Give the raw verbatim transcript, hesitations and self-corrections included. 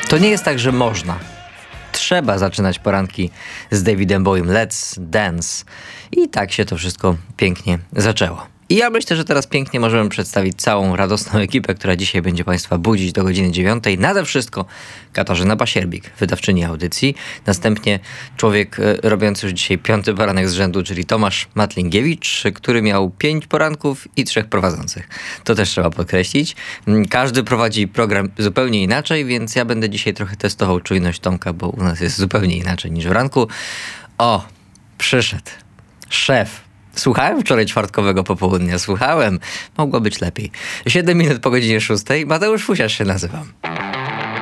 To nie jest tak, że można. Trzeba zaczynać poranki z Davidem Bowiem. Let's Dance. I tak się to wszystko pięknie zaczęło. I ja myślę, że teraz pięknie możemy przedstawić całą radosną ekipę, która dzisiaj będzie Państwa budzić do godziny dziewiątej. Nade wszystko Katarzyna Pasierbik, wydawczyni audycji. Następnie człowiek e, robiący już dzisiaj piąty poranek z rzędu, czyli Tomasz Matlingiewicz, który miał pięć poranków i trzech prowadzących. To też trzeba podkreślić. Każdy prowadzi program zupełnie inaczej, więc ja będę dzisiaj trochę testował czujność Tomka, bo u nas jest zupełnie inaczej niż w ranku. O, przyszedł szef. Słuchałem wczoraj czwartkowego popołudnia, słuchałem. Mogło być lepiej. Siedem minut po godzinie szóstej. Mateusz Fusiarz się nazywam.